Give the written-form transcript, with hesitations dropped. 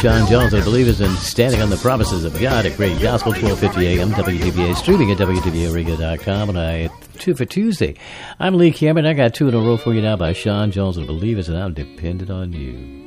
Sean Jones, I believe, is in Standing on the Promises of God at Great Gospel, 1250 AM, WDBA, streaming at WDBARadio.com, and two for Tuesday. I'm Lee Cameron. I got two in a row for you now by Sean Jones, I believe it's now dependent on you.